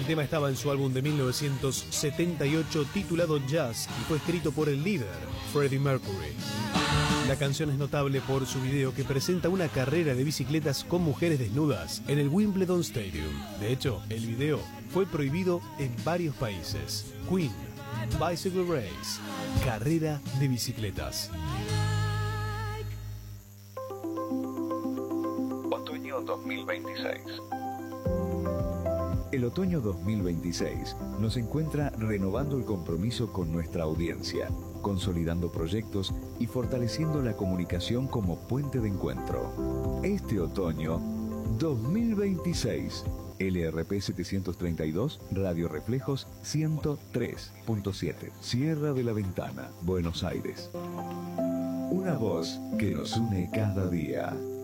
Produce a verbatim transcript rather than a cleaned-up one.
El tema estaba en su álbum de mil novecientos setenta y ocho titulado Jazz y fue escrito por el líder, Freddie Mercury. La canción es notable por su video que presenta una carrera de bicicletas con mujeres desnudas en el Wimbledon Stadium. De hecho, el video fue prohibido en varios países. Queen, Bicycle Race, carrera de bicicletas. Otoño dos mil veintiséis. El otoño dos mil veintiséis nos encuentra renovando el compromiso con nuestra audiencia, consolidando proyectos y fortaleciendo la comunicación como puente de encuentro. Este otoño dos mil veintiséis, L R P setecientos treinta y dos, Radio Reflejos ciento tres punto siete, Sierra de la Ventana, Buenos Aires. Una voz que nos une cada día.